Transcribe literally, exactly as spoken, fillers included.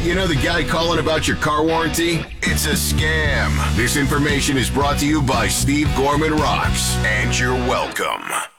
you know the guy calling about your car warranty? It's a scam. This information is brought to you by Steve Gorman Rocks, and you're welcome.